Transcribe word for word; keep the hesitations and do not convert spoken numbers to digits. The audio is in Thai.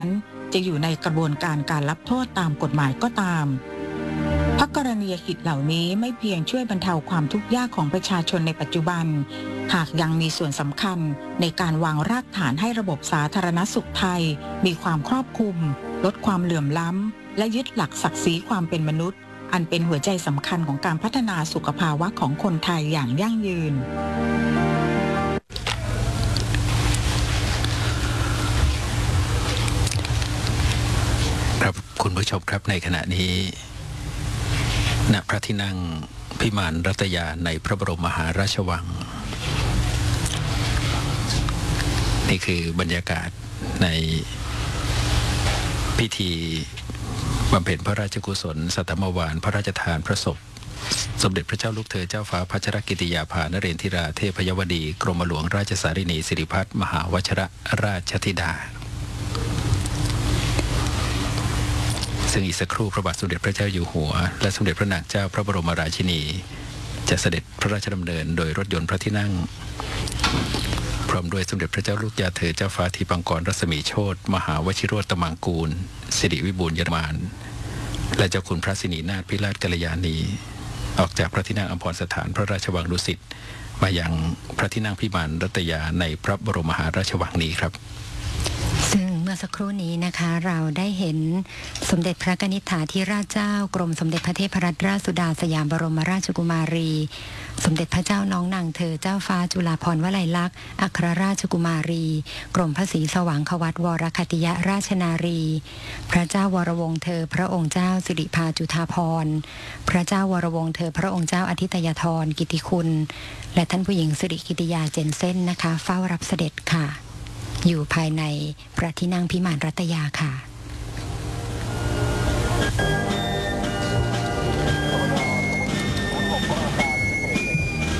นั้นจะอยู่ในกระบวนการการรับโทษตามกฎหมายก็ตามพระกรณียกิจเหล่านี้ไม่เพียงช่วยบรรเทาความทุกข์ยากของประชาชนในปัจจุบันหากยังมีส่วนสำคัญในการวางรากฐานให้ระบบสาธารณสุขไทยมีความครอบคลุมลดความเหลื่อมล้ำและยึดหลักศักดิ์ศรีความเป็นมนุษย์อันเป็นหัวใจสำคัญของการพัฒนาสุขภาวะของคนไทยอย่างยั่งยืนครับคุณผู้ชมครับในขณะนี้ณพระที่นั่งพิมานรัตยาในพระบรมมหาราชวังนี่คือบรรยากาศในพิธีบำเพ็ญพระราชกุศลสัตมวาลพระราชทานพระศพสมเด็จพระเจ้าลูกเธอเจ้าฟ้าพัชรกิติยาภานเรนทิราเทพยวดีกรมหลวงราชสารินีสิริพัฒน์มหาวชรราชธิดาซึ่งอีกสักครู่พระบาทสมเด็จพระเจ้าอยู่หัวและสมเด็จพระนางเจ้าพระบรมราชินีจะเสด็จพระราชดำเนินโดยรถยนต์พระที่นั่งพร้อมด้วยสมเด็จพระเจ้าลูกยาเธอเจ้าฟ้าทีปังกรรัศมีโชติมหาวชิโรตมังกูลสิริวิบูลย์ยมานและเจ้าคุณพระสินีนาถพิราชกัลยาณีออกจากพระที่นั่งอัมพรสถานพระราชวังดุสิตมายังพระที่นั่งพิมานรัตยาในพระบรมมหาราชวังนี้ครับซึ่งเมื่อสักครู่นี้นะคะเราได้เห็นสมเด็จพระกนิษฐาธิราชเจ้ากรมสมเด็จพระเทพรัตนราชสุดาสยามบรมราชกุมารีสมเด็จพระเจ้าน้องนางเธอเจ้าฟ้าจุฬาภรณ์วลัยลักษณ์อัครราชกุมารีกรมพระศรีสว่างควัตวรคติยราชนารีพระเจ้าวรวงศ์เธอพระองค์เจ้าสิริภาจุฑาภรณ์พระเจ้าวรวงศ์เธอพระองค์เจ้าอธิตยธรกิติคุณและท่านผู้หญิงสิริกิติยาเจนเซ่นนะคะเฝ้ารับเสด็จค่ะอยู่ภายในพระที่นั่งพิมานรัตยาค่ะ